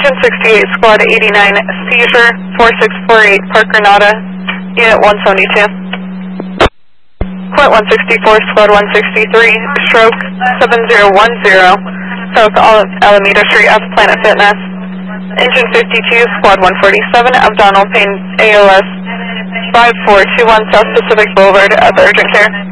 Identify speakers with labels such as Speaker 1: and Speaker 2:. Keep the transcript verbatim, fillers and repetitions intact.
Speaker 1: Engine sixty-eight, Squad eighty-nine, seizure, four six four eight, Park Granada, Unit one seventy-two. Point one sixty-four, Squad one sixty-three, stroke seven zero one zero, South Al Alameda Street, F Planet Fitness. Engine fifty-two, Squad one forty-seven, Abdominal Pain, A L S five four two one, South Pacific Boulevard, at the urgent care.